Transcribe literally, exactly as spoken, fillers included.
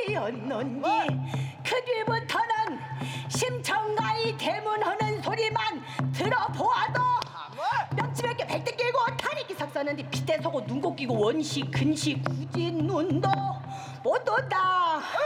소리였는디 그 뒤부터는 심청가의 대문하는 소리만 들어보아도 명치백개 백대 끼고 타리기 삭사는데 빗대 서고 눈곱 끼고 원시 근시 굳이 눈도 못 온다.